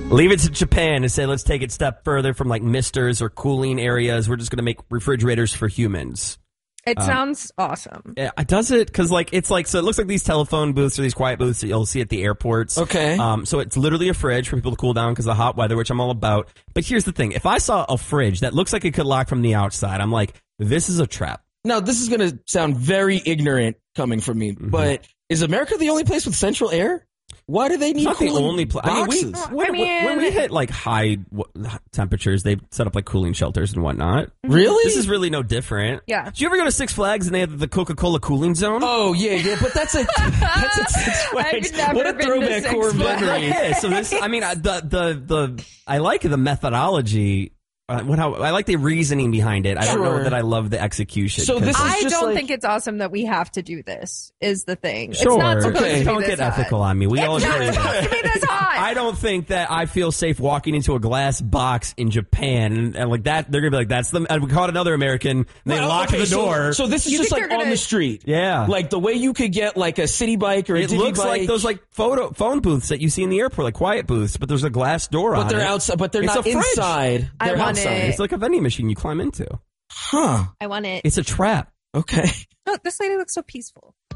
Leave it to Japan and say, let's take it a step further from like misters or cooling areas. We're just going to make refrigerators for humans. It sounds awesome. Yeah, does it? Because like it's like, so it looks like these telephone booths or these quiet booths that you'll see at the airports. Okay. So it's literally a fridge for people to cool down because of the hot weather, which I'm all about. But here's the thing: if I saw a fridge that looks like it could lock from the outside, I'm like, this is a trap. Now, this is going to sound very ignorant coming from me, but is America the only place with central air? Why do they need It's not the cooling only place. boxes? When we hit like high temperatures, they set up like cooling shelters and whatnot. Really? This is really no different. Yeah. Did you ever go to Six Flags and they have the Coca-Cola cooling zone? Oh, yeah, but that's a Six Flags. I've never What a been to throwback Six core Flags. memory. Yeah, so this, I mean, I like the methodology. I like the reasoning behind it. I don't know Sure. that I love the execution. So this is I just don't like- think it's awesome that we have to do this, is the thing. Sure. It's not supposed Okay. to be Don't this get hot. ethical on me. We all It's agree not with supposed to be this hot. I don't think that I feel safe walking into a glass box in Japan and like that. They're gonna be like, "That's the." And we caught another American. And they Well, lock okay, the door. So this is You just think like they're on gonna- the street. Yeah. Like the way you could get like a city bike or a it Divvy looks bike. like those like phone booths that you see in the airport, like quiet booths, but there's a glass door on But they're it. outside. But they're It's not a fridge. inside. I They're want outside. it. It's like a vending machine you climb into. Huh. I want it. It's a trap. Okay. Oh, this lady looks so peaceful.